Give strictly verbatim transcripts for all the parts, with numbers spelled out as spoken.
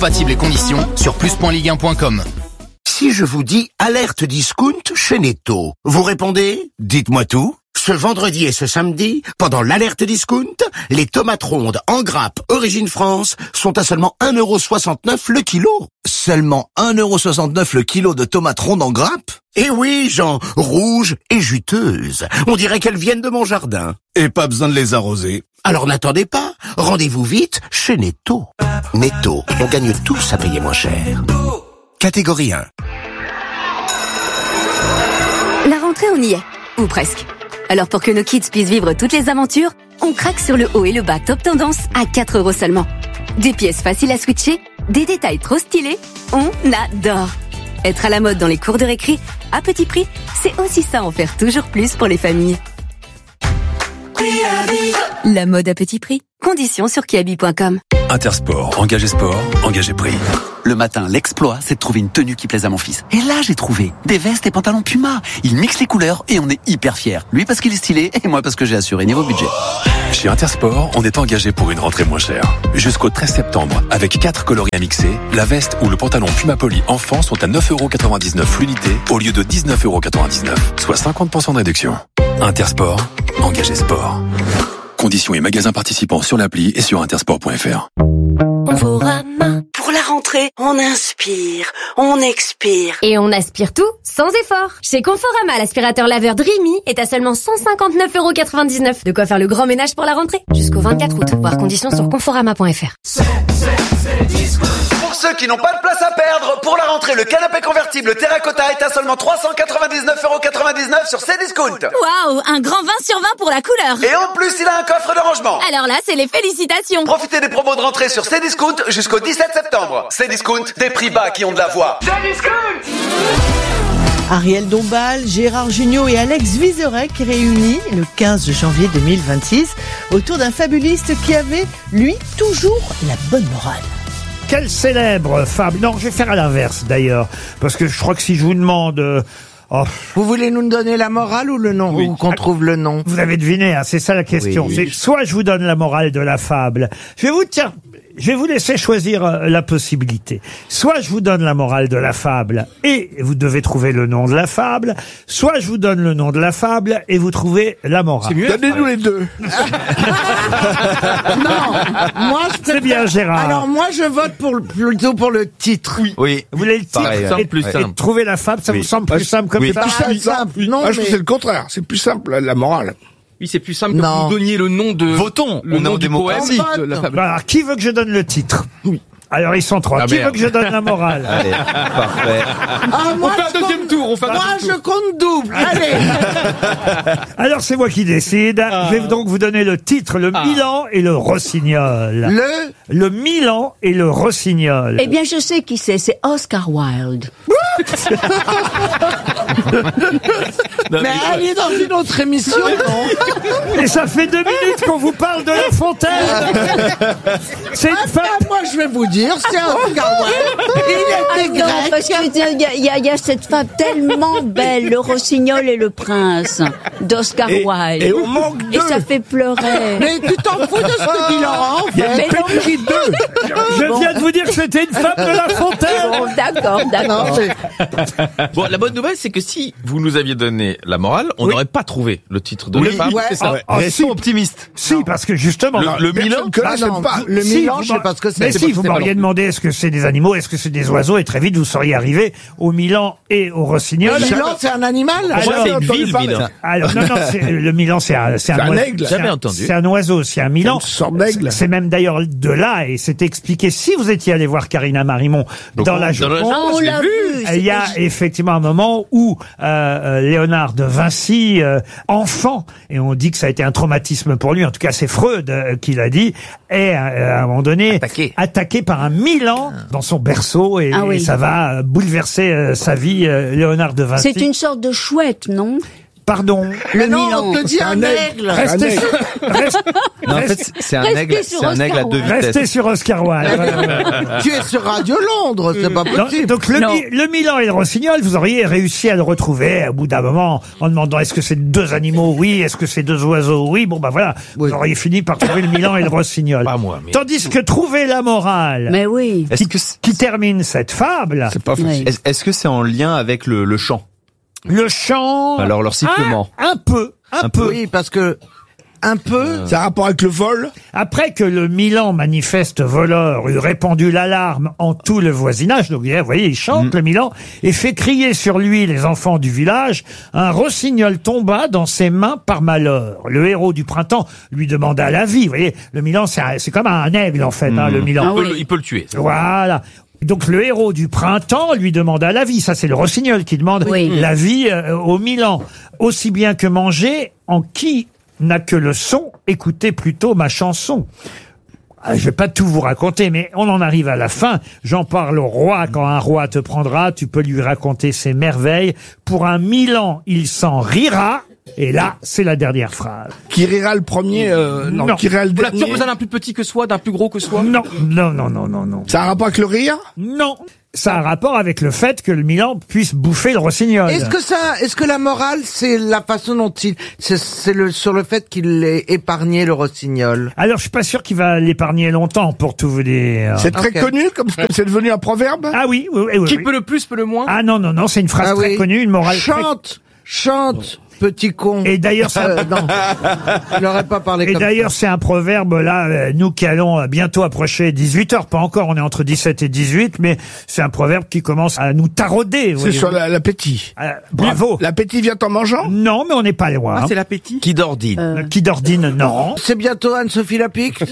Compatibles et conditions sur plus point ligue un point com. Si je vous dis alerte discount chez Netto, vous répondez? Dites-moi tout. Ce vendredi et ce samedi, pendant l'alerte discount, les tomates rondes en grappe Origine France sont à seulement un euro soixante-neuf le kilo. Seulement un euro soixante-neuf le kilo de tomates rondes en grappe? Eh oui, Jean, rouges et juteuses. On dirait qu'elles viennent de mon jardin. Et pas besoin de les arroser. Alors n'attendez pas, rendez-vous vite chez Netto. Netto, on gagne tous à payer moins cher. Catégorie un. La rentrée, on y est. Ou presque. Alors pour que nos kids puissent vivre toutes les aventures, on craque sur le haut et le bas top tendance à quatre euros seulement. Des pièces faciles à switcher, des détails trop stylés, on adore. Être à la mode dans les cours de récré, à petit prix, c'est aussi ça en faire toujours plus pour les familles. La mode à petit prix. Conditions sur kiabi point com. Intersport, engagé sport, engagé prix. Le matin, l'exploit, c'est de trouver une tenue qui plaise à mon fils. Et là, j'ai trouvé des vestes et pantalons Puma. Il mixe les couleurs et on est hyper fiers. Lui parce qu'il est stylé et moi parce que j'ai assuré niveau budget. Chez Intersport, on est engagé pour une rentrée moins chère. Jusqu'au treize septembre, avec quatre coloris à mixer, la veste ou le pantalon Puma Poly enfant sont à neuf euros quatre-vingt-dix-neuf l'unité au lieu de dix-neuf euros quatre-vingt-dix-neuf, soit cinquante pour cent de réduction. Intersport, engagé sport. Conditions et magasins participants sur l'appli et sur intersport point f r. Conforama. Pour la rentrée, on inspire, on expire. Et on aspire tout sans effort. Chez Conforama, l'aspirateur laveur Dreamy est à seulement cent cinquante-neuf euros quatre-vingt-dix-neuf. De quoi faire le grand ménage pour la rentrée. Jusqu'au vingt-quatre août. Voir conditions sur conforama point f r. C'est, c'est, c'est discount. Pour ceux qui n'ont pas de place à perdre, pour la rentrée, le canapé convertible Terracotta est à seulement trois cent quatre-vingt-dix-neuf euros quatre-vingt-dix-neuf sur Cdiscount. Waouh, un grand vingt sur vingt pour la couleur. Et en plus, il a un coffre de rangement. Alors là, c'est les félicitations. Profitez des promos de rentrée sur Cdiscount jusqu'au dix-sept septembre. Cdiscount, des prix bas qui ont de la voix. Cdiscount. Ariel Dombal, Gérard Jugnot et Alex Vizorek réunis le quinze janvier deux mille vingt-six autour d'un fabuliste qui avait, lui, toujours la bonne morale. Quelle célèbre fable. Non, je vais faire à l'inverse d'ailleurs, parce que je crois que si je vous demande... Euh, oh, vous voulez nous donner la morale ou le nom, oui. Ou qu'on trouve le nom? Vous avez deviné, hein, c'est ça la question. Oui, oui. C'est soit je vous donne la morale de la fable. Je vais vous tiens, je vais vous laisser choisir euh, la possibilité. Soit je vous donne la morale de la fable et vous devez trouver le nom de la fable. Soit je vous donne le nom de la fable et vous trouvez la morale. C'est mieux. Donnez-nous les deux. Non, moi je C'est bien Gérard. Alors moi je vote pour le, plutôt pour le titre. Oui. Oui. Vous voulez le titre? Pareil, et, plus et, simple. et trouver la fable, ça oui. vous semble plus simple comme oui. ça? C'est plus simple. Non, ah, mais... je trouve que c'est le contraire. C'est plus simple la morale. Oui, c'est plus simple que vous donniez le nom de... Votons. Le on nom est en du démocratie. poème de la fable. Bah, alors, qui veut que je donne le titre? Oui. Alors, ils sont trois. Ah, qui merde. veut que je donne la morale? Allez, parfait. Ah, moi, on fait un deuxième compte... tour, on fait un Moi, deuxième je compte double. Allez. Alors, c'est moi qui décide. Ah. Je vais donc vous donner le titre, le ah. Milan et le Rossignol. Le Le Milan et le Rossignol. Eh bien, je sais qui c'est. C'est Oscar Wilde. Mais elle est dans une autre émission, non? Et ça fait deux minutes qu'on vous parle de La Fontaine. C'est une ah, femme. Ben, moi, je vais vous dire, c'est Oscar Wilde. Il était ah non, grec. parce qu'il y, y, y a cette femme tellement belle, le Rossignol et le Prince, d'Oscar Et, Wilde. et on manque deux. Et ça fait pleurer. Mais tu t'en fous de ce que dit Laurent, en Il y a fait. une pénurie de deux. Je Bon. viens de vous dire que c'était une femme de La Fontaine. Bon, d'accord, d'accord. Non, mais- Bon, la bonne nouvelle, c'est que si vous nous aviez donné la morale, on Oui. n'aurait pas trouvé le titre de Oui, la fable, ouais. c'est ça. Ah, ah, Restons si. optimistes. Si, parce que justement... Le, le Personne Milan, que là, Ah j'aime non, pas. le Si, Milan, vous je sais m'aur- pas ce que c'est. Mais C'est si, pas- vous c'est pas m'auriez bon. demandé est-ce que c'est des animaux, est-ce que c'est des oiseaux, et très vite vous sauriez arriver au Milan et au Rossignol. Le Milan, c'est un animal? Ah, Moi, Alors, c'est une entendu ville, parler. Milan. Alors, non, non, c'est, le Milan, c'est un, c'est un, C'est un oiseau- aigle. c'est Jamais un- entendu. C'est un oiseau, c'est un Milan. C'est une sorte d'aigle. C'est c'est même d'ailleurs de là, et c'est expliqué, si vous étiez allé voir Karina Marimont dans la Dans la Joconde, Ah, on je l'ai l'a vu. vu. il y a effectivement un moment où euh, euh, Léonard de Vinci, euh, enfant, et on dit que ça a été un traumatisme pour lui, en tout cas c'est Freud euh, qui l'a dit, est euh, à un moment donné Attaqué. attaqué par un Milan dans son berceau, et, Ah oui. et ça va euh, bouleverser euh, sa vie, euh, Léonard de Vinci. C'est une sorte de chouette, non? Pardon. Le non, Milan. on te dit un aigle. Restez Un aigle. sur, reste- Non, en reste- fait, c'est un Restez aigle, sur c'est un aigle à deux Oscar vitesses. restez sur Oscar Wilde. Tu es sur Radio Londres, c'est pas Non, possible. donc le, Non. Mi- le Milan et le Rossignol, vous auriez réussi à le retrouver au bout d'un moment en demandant est-ce que c'est deux animaux? Oui. Est-ce que c'est deux oiseaux? Oui. Bon, bah voilà. Oui. Vous auriez fini par trouver le Milan et le Rossignol. Pas moi, mais- Tandis que trouver la morale Mais oui. Est-ce que c'est qui termine cette fable, C'est pas facile. Oui. est-ce- est-ce que c'est en lien avec le, le chant? le chant. Alors, leur sifflement. Ah, un peu. Un, Un peu. Oui, parce que un peu. Ça a rapport avec le vol? Après que le Milan manifeste voleur eut répandu l'alarme en tout le voisinage, donc vous voyez, il chante le Milan, et fait crier sur lui les enfants du village, un rossignol tomba dans ses mains par malheur. Le héros du printemps lui demanda la vie. Vous voyez, le Milan, c'est un- c'est comme un aigle, en fait, hein, le Milan. Il peut, le- il peut le tuer. Voilà. Donc le héros du printemps lui demanda la vie. Ça, c'est le rossignol qui demande Oui. la vie euh, au Milan. Aussi bien que manger, en qui n'a que le son, écoutez plutôt ma chanson. Ah, je vais pas tout vous raconter, mais on en arrive à la fin. J'en parle au roi. Quand un roi te prendra, tu peux lui raconter ses merveilles. Pour un Milan, il s'en rira. Et là, c'est la dernière phrase. Qui rira le premier euh, non, Non. qui rira le On a toujours dernier. besoin d'un plus petit que soi, d'un plus gros que soi. Non, non, non, non, non, non. Ça a rapport avec le rire? Non. Ça a un rapport avec le fait que le Milan puisse bouffer le rossignol. Est-ce que ça, est-ce que la morale, c'est la façon dont il, c'est, c'est le, sur le fait qu'il ait épargné le rossignol? Alors, je suis pas sûr qu'il va l'épargner longtemps, pour tout vous dire. C'est très Ok. connu, comme comme c'est devenu un proverbe? Ah oui, oui, oui, oui. Qui oui. peut le plus, peut le moins. Ah non, non, non, c'est une phrase Ah très oui. connue, une morale très... Chante, chante, petit con. Et d'ailleurs, ça... Euh, non, il n'aurait pas parlé Et comme d'ailleurs, c'est un proverbe, là, euh, nous qui allons euh, bientôt approcher dix-huit heures, pas encore, on est entre dix-sept et dix-huit, mais c'est un proverbe qui commence à nous tarauder. C'est voyez-vous. sur la- l'appétit. Euh, bravo. L'appétit vient en mangeant? Non, mais on n'est pas loin. Ah, hein. c'est l'appétit. Qui dordine? Euh, Qui d'ordine, non. C'est bientôt Anne-Sophie Lapique.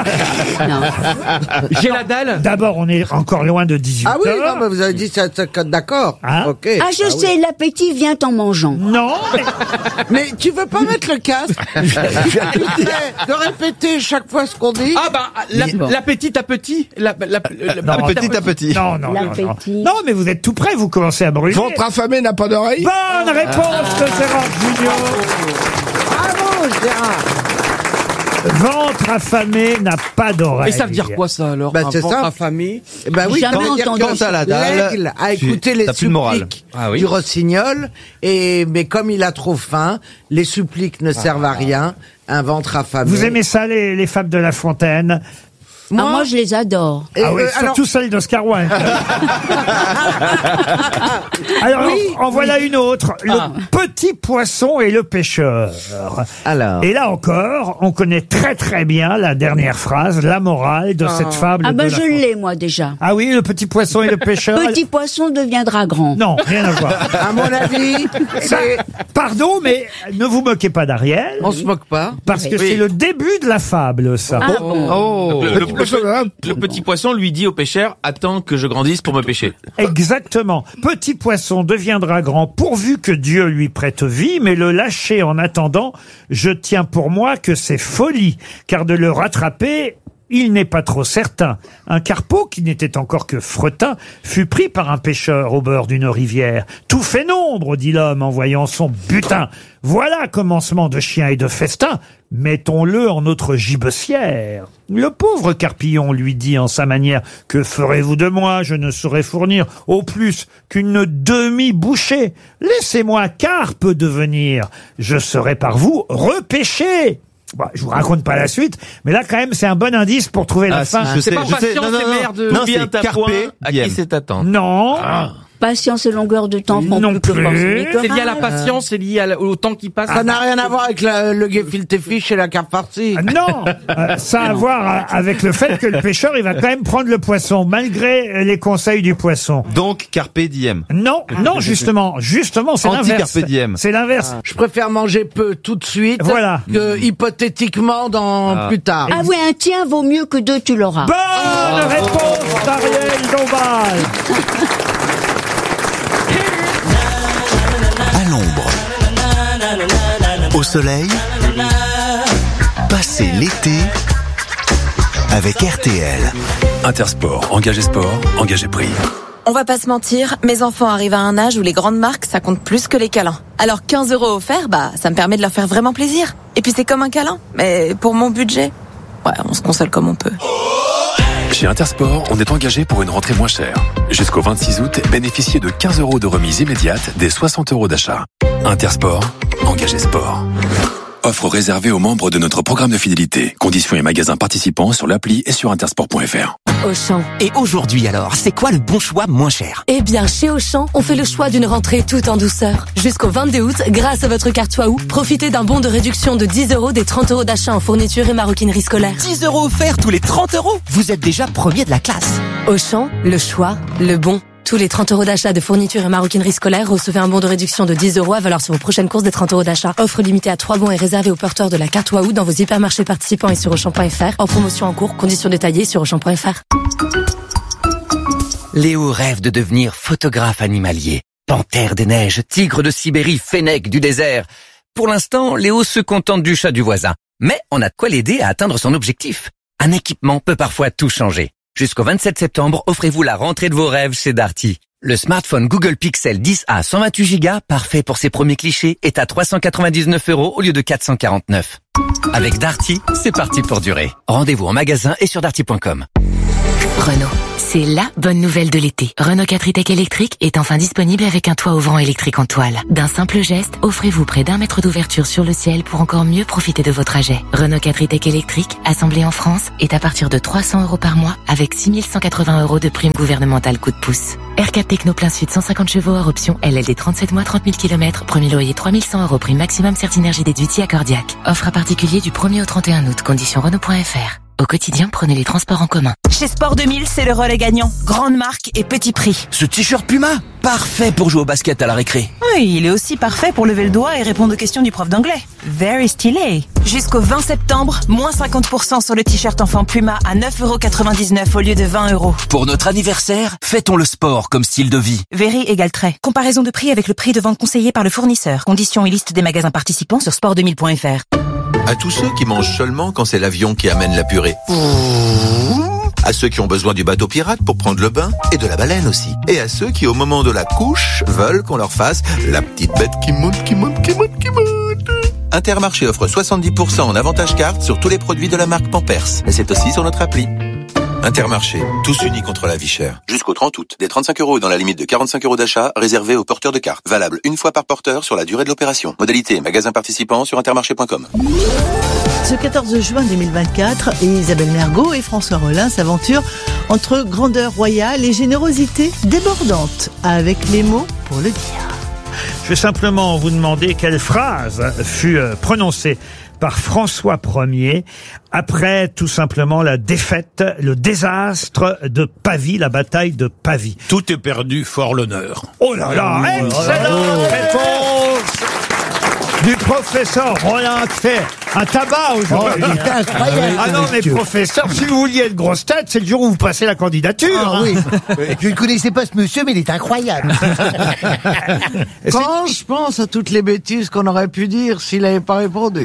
J'ai la dalle. D'abord, on est encore loin de dix-huit Ah oui, heures. non, mais vous avez dit ça, ça d'accord. Hein Ok. Ah, je sais, l'appétit vient en mangeant. Non, mais... Mais tu veux pas mettre le casque? De répéter chaque fois ce qu'on dit? Ah bah, la- l'appétit à petit. La, la, la, Non, Petit à petit. Non, non, non, non. L'appétit. Non, mais vous êtes tout près, vous commencez à brûler. Ventre affamé n'a pas d'oreille? Bonne réponse de Gérard Junior. Bravo, Gérard. Ventre affamé n'a pas d'oreille. Et ça veut dire quoi ça alors? Bah, Un c'est ventre ça. affamé. Eh ben oui, Jamais ça veut dire entendu que ça. Quand t'as la dalle, l'aigle a tu- écouté les t'as plus de morale. suppliques Ah oui. du rossignol, et mais comme il a trop faim, les suppliques ne servent à rien. Un ventre affamé. Vous aimez ça, les, les fables de La Fontaine? Moi, moi, je les adore. Et, Ah oui, euh, surtout celle d'Oscar Wilde. Alors, Oui, en, en voilà une autre. Le Ah. petit poisson et le pêcheur. Alors. Et là encore, on connaît très très bien la dernière phrase, la morale de cette fable. Ah de ben, La je Fontaine. l'ai, moi, déjà. Ah oui, le petit poisson et le pêcheur. Petit poisson deviendra grand. Non, rien à voir. À mon avis, c'est. Pardon, mais ne vous moquez pas d'Ariel. On se moque pas. Parce que Oui. c'est le début de la fable, ça. Ah bon. Oh. Le, le- Petit poisson, hein. le petit poisson lui dit au pêcheur, attends que je grandisse pour me pêcher. Exactement. Petit poisson deviendra grand pourvu que Dieu lui prête vie, mais le lâcher en attendant, je tiens pour moi que c'est folie, car de le rattraper, il n'est pas trop certain. Un carpeau, qui n'était encore que fretin, fut pris par un pêcheur au bord d'une rivière. Tout fait nombre, dit l'homme en voyant son butin. Voilà commencement de chien et de festin. Mettons-le en notre gibecière. Le pauvre Carpillon lui dit en sa manière, que ferez-vous de moi? Je ne saurais fournir au plus qu'une demi-bouchée. Laissez-moi carpe devenir. Je serai par vous repêché. Bon, je vous raconte pas la suite, mais là quand même c'est un bon indice pour trouver la Ah, fin. si, je C'est sais, pas je sais. patience Non, non, et non. merde. Non, Bien c'est ta carpe point, à qui diem. c'est attendre. Non. Patience et longueur de temps font Non plus que plus. force et C'est lié à la courage. patience, c'est lié à la- au temps qui passe. Ça n'a rien à voir avec la- le gefilte fish et la carpe farcie. Ah, non, euh, ça a à voir euh, avec le fait que le pêcheur, il va quand même prendre le poisson, malgré euh, les conseils du poisson. Donc, carpe diem. Non, non, justement, justement, c'est l'inverse. Anti-carpe diem. C'est l'inverse. Je préfère manger peu tout de suite Voilà. que hypothétiquement dans Ah. plus tard. Ah oui, un tien vaut mieux que deux, tu l'auras. Bonne réponse d'Ariel Dombal. À l'ombre, au soleil, passez l'été avec R T L. Intersport, engagé sport, engagé prix. On va pas se mentir, mes enfants arrivent à un âge où les grandes marques, ça compte plus que les câlins. Alors quinze euros offerts, bah, ça me permet de leur faire vraiment plaisir. Et puis c'est comme un câlin, mais pour mon budget, ouais, on se console comme on peut. Chez Intersport, on est engagé pour une rentrée moins chère. Jusqu'au vingt-six août, bénéficiez de quinze euros de remise immédiate des soixante euros d'achat. Intersport, engagé sport. Offre réservée aux membres de notre programme de fidélité. Conditions et magasins participants sur l'appli et sur intersport point f r. Auchan. Et aujourd'hui alors, c'est quoi le bon choix moins cher? Eh bien, chez Auchan, on fait le choix d'une rentrée tout en douceur. Jusqu'au vingt-deux août, grâce à votre carte Waouh, profitez d'un bon de réduction de dix euros des trente euros d'achat en fourniture et maroquinerie scolaire. dix euros offerts tous les trente euros? Vous êtes déjà premier de la classe. Auchan, le choix, le bon. Tous les trente euros d'achat de fourniture et maroquinerie scolaire, recevez un bon de réduction de dix euros à valeur sur vos prochaines courses des trente euros d'achat. Offre limitée à trois bons et réservée aux porteurs de la carte Waouh dans vos hypermarchés participants et sur auchan point f r. En promotion en cours, conditions détaillées sur auchan point f r. Léo rêve de devenir photographe animalier. Panthère des neiges, tigre de Sibérie, fennec du désert. Pour l'instant, Léo se contente du chat du voisin. Mais on a de quoi l'aider à atteindre son objectif. Un équipement peut parfois tout changer. Jusqu'au vingt-sept septembre, offrez-vous la rentrée de vos rêves chez Darty. Le smartphone Google Pixel dix A cent vingt-huit giga, parfait pour ses premiers clichés, est à trois cent quatre-vingt-dix-neuf euros au lieu de quatre cent quarante-neuf. Avec Darty, c'est parti pour durer. Rendez-vous en magasin et sur darty point com. Renault, c'est la bonne nouvelle de l'été. Renault quatre e-Tech électrique est enfin disponible avec un toit ouvrant électrique en toile. D'un simple geste, offrez-vous près d'un mètre d'ouverture sur le ciel pour encore mieux profiter de vos trajets. Renault quatre e-Tech électrique, assemblé en France, est à partir de trois cents euros par mois avec six mille cent quatre-vingts euros de prime gouvernementale coup de pouce. R quatre Techno plein sud cent cinquante chevaux hors option L L D trente-sept mois trente mille kilomètres, premier loyer trois mille cent euros, prime maximum Certinergie déduit accordiaque. Offre à particulier du premier au trente et un août, conditions Renault point f r. Au quotidien, prenez les transports en commun. Chez Sport deux mille, c'est le relais gagnant. Grande marque et petit prix. Ce t-shirt Puma, parfait pour jouer au basket à la récré. Oui, il est aussi parfait pour lever le doigt et répondre aux questions du prof d'anglais. Very stylé. Jusqu'au vingt septembre, moins cinquante pour cent sur le t-shirt enfant Puma à neuf euros quatre-vingt-dix-neuf au lieu de vingt euros. Pour notre anniversaire, fêtons le sport comme style de vie. Very égale trait. Comparaison de prix avec le prix de vente conseillé par le fournisseur. Conditions et liste des magasins participants sur sport deux mille point f r. À tous ceux qui mangent seulement quand c'est l'avion qui amène la purée. À ceux qui ont besoin du bateau pirate pour prendre le bain et de la baleine aussi. Et à ceux qui au moment de la couche veulent qu'on leur fasse la petite bête qui monte, qui monte, qui monte, qui monte. Intermarché offre soixante-dix pour cent en avantage carte sur tous les produits de la marque Pampers. Mais c'est aussi sur notre appli. Intermarché, tous unis contre la vie chère. Jusqu'au trente août, des trente-cinq euros dans la limite de quarante-cinq euros d'achat réservés aux porteurs de cartes. Valable une fois par porteur sur la durée de l'opération. Modalité magasin participant sur intermarché point com. Ce quatorze juin deux mille vingt-quatre, Isabelle Mergo et François Rollin s'aventurent entre grandeur royale et générosité débordante, avec les mots pour le dire. Je vais simplement vous demander quelle phrase fut prononcée par François Ier après tout simplement la défaite, le désastre de Pavie, la bataille de Pavie. Tout est perdu, fort l'honneur. Oh là là, oh, excellente réponse du professeur Rollin, qui fait un tabac aujourd'hui. Oh, il était incroyable. Ah non, mais professeur, si vous vouliez être grosse tête, c'est le jour où vous passez la candidature. Ah oui. Je ne connaissais pas ce monsieur, mais il est incroyable. Quand je pense à toutes les bêtises qu'on aurait pu dire s'il n'avait pas répondu.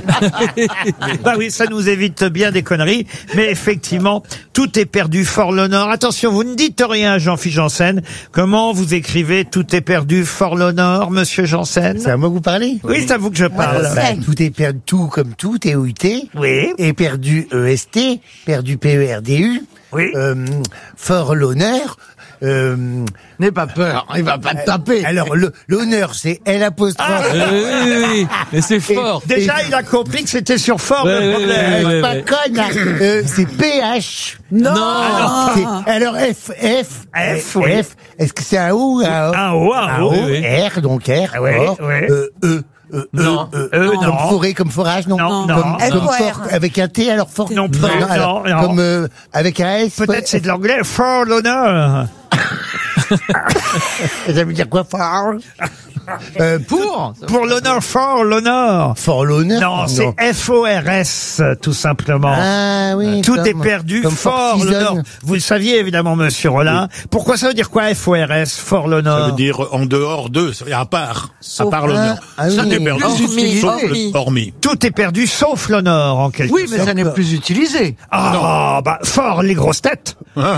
Bah oui, ça nous évite bien des conneries. Mais effectivement, tout est perdu, fort l'honneur. Attention, vous ne dites rien, Jean-Philippe Janssen. Comment vous écrivez tout est perdu, fort l'honneur, monsieur Janssen? C'est à moi que vous parlez? Oui, c'est à vous que je parle. Bah, tout est perdu, tout comme tout, T O U T. Oui. Et perdu E S T, perdu P E R D U. Oui. Euh, fort l'honneur. Euh, N'aie pas peur, il va pas te taper. Alors, le, l'honneur, c'est L apostrophe. Ah, oui, oui, oui, mais c'est fort. Et, déjà, et, il a compris que c'était sur fort, ouais, le problème. C'est ouais, pas ouais. conne, hein. euh, c'est P H. Non. Alors, alors F, F, F, oui. F. Est-ce que c'est un O ou un O? Un O, un, un O. O, Oui. R, donc R. Ah, ouais, or, ouais. Euh, E. Euh, non, euh, euh, comme non. forêt, comme forage, non. Non, comme, non. comme F O R. fort, avec un T, alors fort. Non plus, non, alors, non. Comme euh, avec un S. Peut-être c'est de l'anglais, fort l'honneur. Ça veut dire quoi, fort? Euh, pour Pour l'honneur, fort l'honneur. Fort l'honneur. Non, c'est F O R S, tout simplement. Ah oui. Tout comme- est perdu, comme fort Fort l'honneur. Season. Vous le saviez évidemment, monsieur Rollin. Pourquoi ça veut dire quoi, F O R S, fort Ça l'honneur? veut dire en dehors d'eux, c'est à part. À part ah, l'honneur. ah Tout oui. est perdu. Hormis, sauf hormis. le- hormis. Tout est perdu, sauf l'honneur, en quelque Oui, sorte. mais ça n'est plus utilisé. Ah, bah, fort les grosses têtes.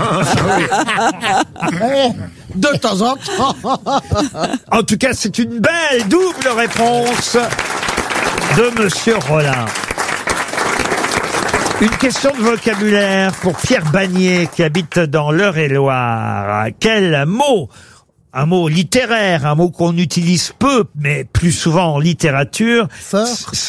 De temps en temps. En tout cas, c'est une belle double réponse de monsieur Rollin. Une question de vocabulaire pour Pierre Bagnier qui habite dans l'Eure-et-Loire. Quel mot, un mot littéraire, un mot qu'on utilise peu, mais plus souvent en littérature. Fort.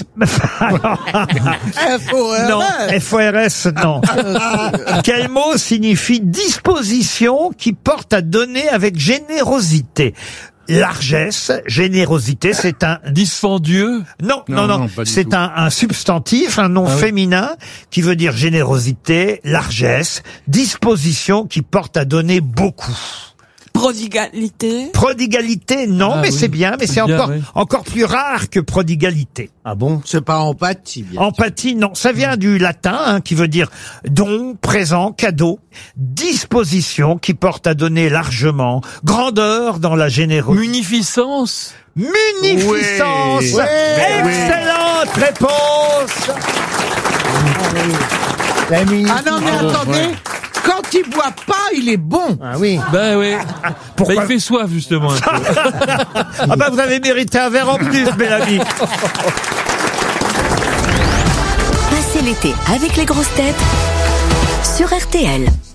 F O R S. Non, F O R S, non. Quel mot signifie disposition qui porte à donner avec générosité? Largesse, générosité, c'est un Dispendieux. non, non, Non, non, non, pas du c'est tout. un, un substantif, un nom Ah oui. féminin qui veut dire générosité, largesse, disposition qui porte à donner beaucoup. Prodigalité. Prodigalité, non, Ah mais oui, c'est bien, mais c'est c'est bien, encore oui. encore plus rare que prodigalité. Ah bon? C'est pas empathie, bien. Empathie, non, ça vient du latin, hein, qui veut dire don, présent, cadeau, disposition qui porte à donner largement, grandeur dans la générosité. Munificence. Munificence. Oui. Oui. Excellente réponse. La mini- Ah non, mais Ah bon, attendez, ouais. quand il boit pas, il est bon. Ah oui. Ben oui. Pourquoi Ben, il fait soif, justement. un peu. Ah bah vous avez mérité un verre en plus, Mélanie. Passez l'été avec les grosses têtes sur R T L.